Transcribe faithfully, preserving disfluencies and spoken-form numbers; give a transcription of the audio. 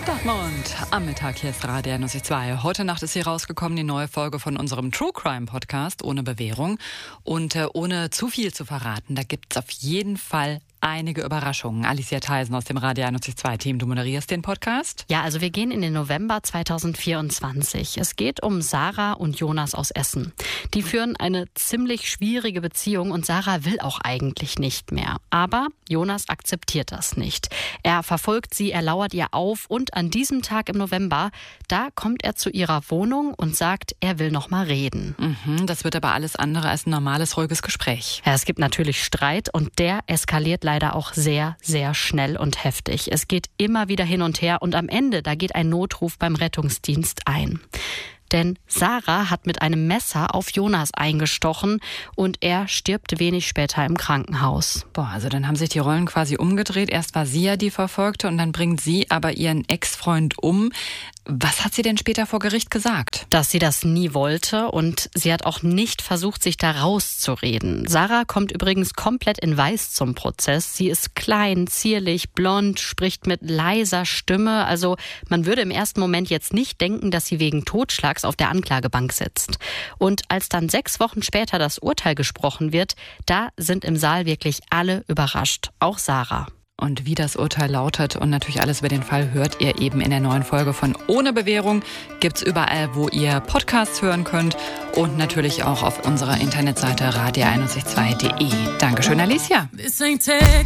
Dortmund. Am Mittag hier ist Radio einundzwanzig Komma zwei. Heute Nacht ist hier rausgekommen die neue Folge von unserem True Crime Podcast ohne Bewährung. Und äh, ohne zu viel zu verraten, da gibt's auf jeden Fall einige Überraschungen. Alicia Theisen aus dem Radio einundzwanzig Komma zwei Team, du moderierst den Podcast? Ja, also wir gehen in den November zweitausendvierundzwanzig. Es geht um Sarah und Jonas aus Essen. Die führen eine ziemlich schwierige Beziehung und Sarah will auch eigentlich nicht mehr. Aber Jonas akzeptiert das nicht. Er verfolgt sie, er lauert ihr auf und an diesem Tag im November, da kommt er zu ihrer Wohnung und sagt, er will noch mal reden. Mhm, das wird aber alles andere als ein normales, ruhiges Gespräch. Ja, es gibt natürlich Streit und der eskaliert leider leider auch sehr, sehr schnell und heftig. Es geht immer wieder hin und her und am Ende, da geht ein Notruf beim Rettungsdienst ein. Denn Sarah hat mit einem Messer auf Jonas eingestochen und er stirbt wenig später im Krankenhaus. Boah, also dann haben sich die Rollen quasi umgedreht. Erst war sie ja die Verfolgte und dann bringt sie aber ihren Ex-Freund um. Was hat sie denn später vor Gericht gesagt? Dass sie das nie wollte und sie hat auch nicht versucht, sich da rauszureden. Sarah kommt übrigens komplett in Weiß zum Prozess. Sie ist klein, zierlich, blond, spricht mit leiser Stimme. Also man würde im ersten Moment jetzt nicht denken, dass sie wegen Totschlags auf der Anklagebank sitzt. Und als dann sechs Wochen später das Urteil gesprochen wird, da sind im Saal wirklich alle überrascht. Auch Sarah. Und wie das Urteil lautet und natürlich alles über den Fall hört ihr eben in der neuen Folge von Ohne Bewährung. Gibt's überall, wo ihr Podcasts hören könnt und natürlich auch auf unserer Internetseite radio einundzwanzig Komma zwei Punkt de. Dankeschön, Alicia.